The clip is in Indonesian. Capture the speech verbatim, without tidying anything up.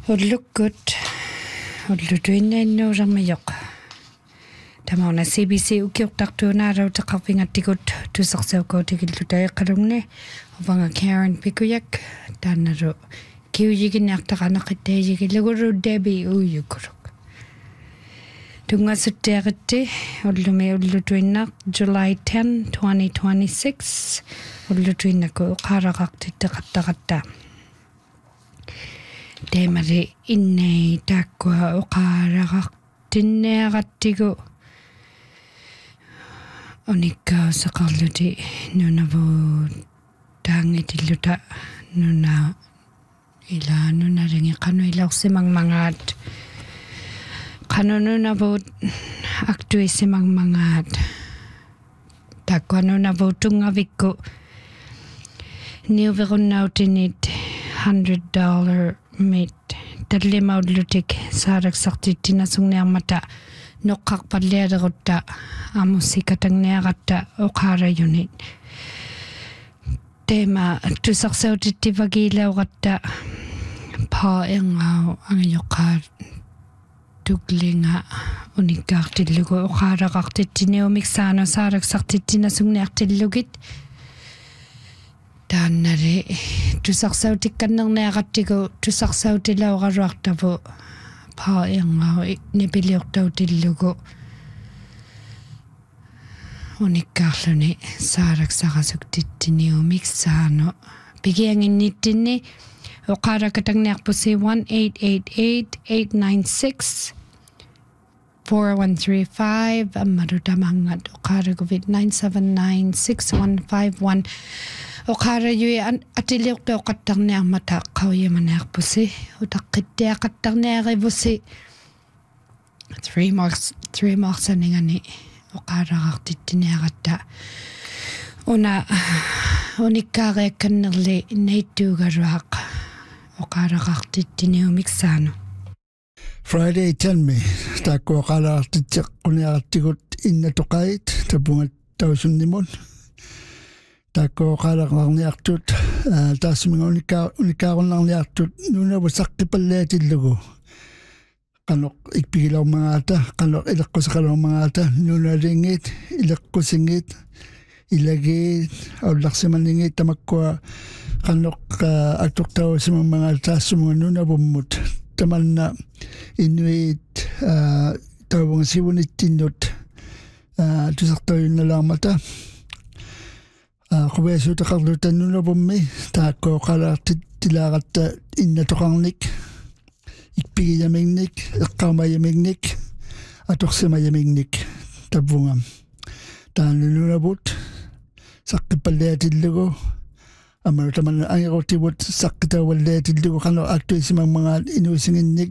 Ullukut ullutuinnainnuusermiyoq tamauna C B C ukiortartuunaarauteqarpingattikut tusarsiukuutikilluta uvanga Karen Pikuyak taannaru kiujiginniartaqanaqqittaijigilluguru Debbie Uyukuruk tungassuttiaqitti ullumi ullutuinnaaq July tenth twenty twenty-six ullutuinnaku uqaaraqartitteqattaqatta Temari innei takkua uqaaraqartinniaqattigu unikkausaqarluti nunavu taangitilluta nuna ila nunaringi qanu ilorsimangmangaat qanu nunavut aktuisimangmangaat takkua nunavu tungavikku niuvirunnautinit hundred dollar mit tallimaullutik saaraksartittinasungniarmata noqqarpallialerutta amusikatangniaqatta uqaarayunit tema tusarsautittivagiilauqatta paaengau angayoqqaat tuklinga unikkaartillugu uqaaraqartittiniumiksaano saaraksartittinasungniartillugit taannari tusarsautikkannерниaqattigu tusarsautilaoqaruartavu paaengau nipiliortautillugu unikkaarluni saaraksarasuktittiniumiksaano pigianginnittinni uqaarakatangniarpusi one eight eight eight eight nine six four one three five ammarutamangat uqaarakuvit nine seven nine six one five one uqaarayui atiliortoqattarniarmata qauyamaniarpusi utaqqittiaqattarniarivusi three marks three marks aningani uqaaraqartittiniaqatta una unikkaariakkannerli neittuugaruaq uqaaraqartittiniumiksaanu Friday tanmi taakkuaqaalaartitteqquniaqattigut innatoqait tapungat tausunnimun taakkuaqaalaarniartut taasminga unikka unikkaarunarniartut nunavu saqqipalliatillugu qanoq ikpigilormangaata qanoq ileqqusaqalormangaata nunalingit ileqqusingit ilagit aullarsimaningit tamakkua qanoq atuqtausimangmangaata taassumunga nunavummut tamanna inuit tauvangasivunittinnut tusartaujunnalaarmata qubeasuutaqarluta nunavummi taakkuoqalaartittilaaqatta innatoqarnik ikpigiyamignik eqqarmayamignik atorsimayamignik tavunga taanununavut saqqipalliatillugu amaru tamanna angeruttivut saqqitauvalliatillugu qano aktuisimangmangaat inuisinginnik